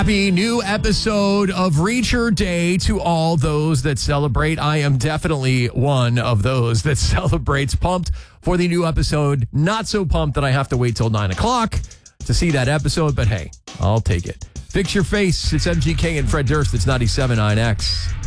Happy new episode of Reacher Day to all those that celebrate. I am definitely one of those that celebrates. Pumped for the new episode. Not so pumped that I have to wait till 9 o'clock to see that episode, but hey, I'll take it. Fix your face. It's MGK and Fred Durst. It's 97.9X.